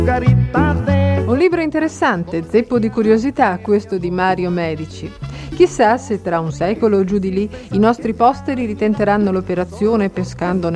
Un libro interessante, zeppo di curiosità, questo di Mario Medici. Chissà se tra un secolo o giù di lì i nostri posteri ritenteranno l'operazione pescando